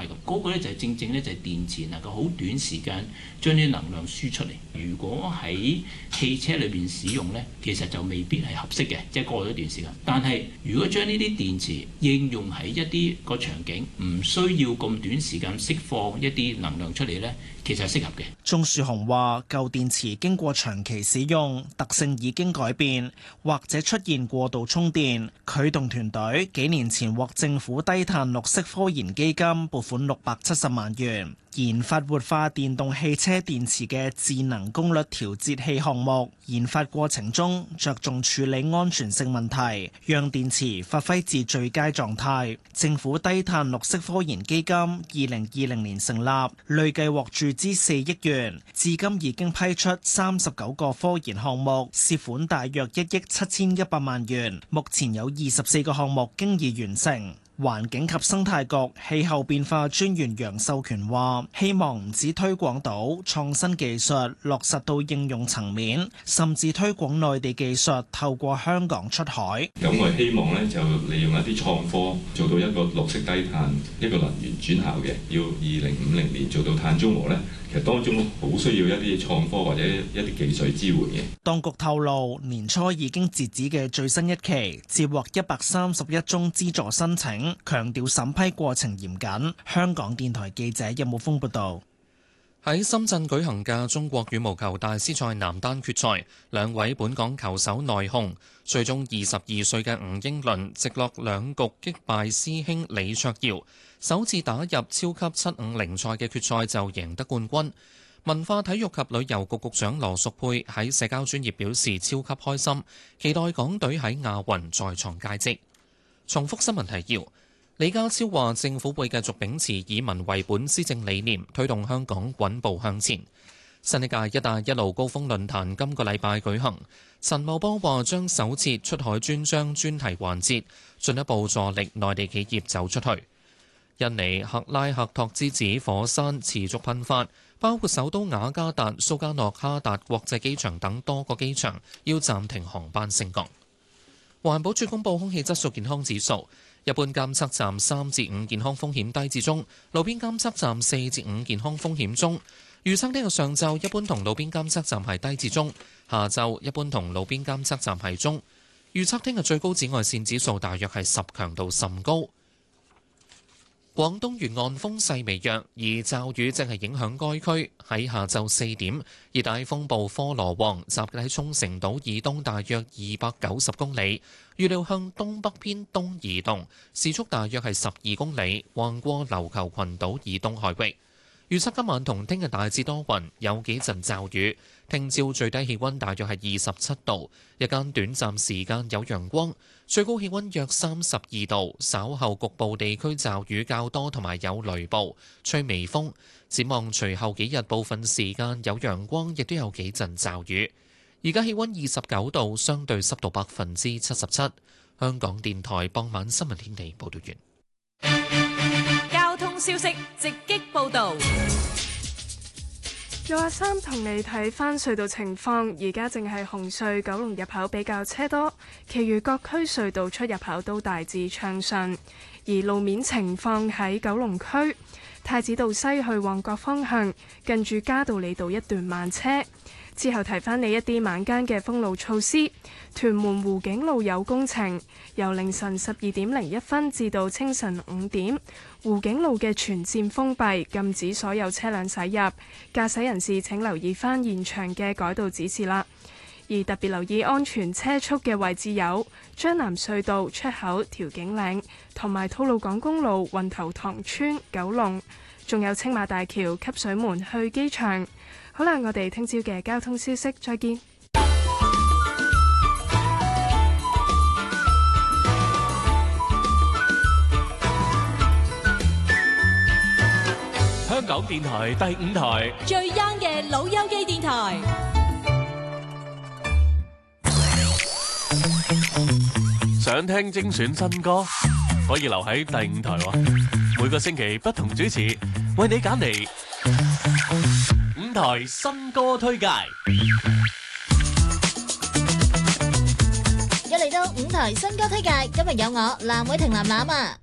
咁，嗰個咧就係正正咧就係電池能夠好短時間將啲能量輸出嚟。如果喺汽車裏邊使用咧，其實就未必係合適嘅，即係過咗一段時間。但係如果將呢啲電池應用喺一啲個場景，唔需要咁短時間釋放一啲能量出嚟咧，其實係適合嘅。 鍾樹雄話：舊電池經過長期使用，特性已經改變，或者出現過度充電。佢同團隊幾年前獲政府低碳綠色科研基金撥款670萬元，研發活化電動汽車電池嘅智能功率調節器項目。研發過程中着重處理安全性問題，讓電池發揮至最佳狀態。政府低碳綠色科研基金2020年成立，累計獲注資4億元，至今已經批出39個科研項目，涉款大約1億7100萬元。目前有24個項目經已完成。環境及生態局氣候變化專員楊秀權話：希望唔止推廣到創新技術落實到應用層面，甚至推廣內地技術透過香港出海。 咁我希望咧就利用一啲創科做到一個綠色低碳一個能源轉效嘅，要2050年做到碳中和咧。其實當中好需要一啲創科或者一啲技術支援嘅。 當局透露，年初已經截止嘅最新一期接獲131宗資助申請，強調審批過程嚴謹。香港電台記者任武峰報道。 喺深圳舉行嘅中國羽毛球大師賽男單決賽，兩位本港球手內訌，最終22歲嘅吳英倫直落兩局擊敗師兄李卓耀，首次打入超級750賽嘅決賽就贏得冠軍。文化體育及旅遊局局長羅淑佩喺社交專頁表示超級開心，期待港隊喺亞運再創佳績。重複新聞提要。李家超話政府會繼續秉持以民為本施政理念，推動香港穩步向前。新一屆「一帶一路」高峰論壇今個禮拜舉行，陳茂波話將首設出海專章專題環節，進一步助力內地企業走出去。印尼克拉克托之子火山持續噴發，包括首都雅加達、蘇加諾哈達國際機場等多個機場要暫停航班升降。環保署公布空氣質素健康指數，一般監測站3至5健康風險低至中，路邊監測站4至5健康風險中。預測呢個上晝一般同路邊監測站係低至中，下晝一般同路邊監測站係中。預測聽日最高紫外線指數大約係10，強度甚高。廣東沿岸風勢微弱，而驟雨正係影響該區。喺下晝4點，熱帶風暴科羅旺集結喺沖繩島以東大約290公里，預料向東北偏東移動，時速大約係12公里，橫過琉球群島以東海域。預測今晚同聽日大致多雲，有幾陣驟雨。聽朝最低氣溫大約係27度，日間短暫時間有陽光，最高氣溫約32度。稍後局部地區驟雨較多，同埋有雷暴，吹微風。展望隨後幾日部分時間有陽光，亦都有幾陣驟雨。而家氣溫29度，相對濕度77%。香港電台傍晚新聞天地報道完。 交通消息直擊報道。 有阿三同你睇返隧道情況，而家淨係紅隧九龍入口比較車多，其餘各區隧道出入口都大致暢順。而路面情況喺九龍區太子道西去旺角方向，近住嘉道理道一段慢車。之後提返你一啲晚間嘅封路措施。屯門湖景路有工程，由凌晨12:01至到清晨5點，湖景路嘅全線封閉，禁止所有車輛駛入。駕駛人士請留意返現場嘅改道指示啦。而特別留意安全車速嘅位置有將南隧道出口、調景嶺同埋吐露港公路運頭塘村、九龍，仲有青馬大橋汲水門去機場。好啦，我哋聽朝嘅交通消息再見。 香港電台第5台最 young 嘅老友記電台。 想聽精選新歌，可以留喺第5台喎。每個星期不同主持，為你揀嚟5台新歌推介。 又嚟到5台新歌推介，今日有我藍偉霆藍藍啊！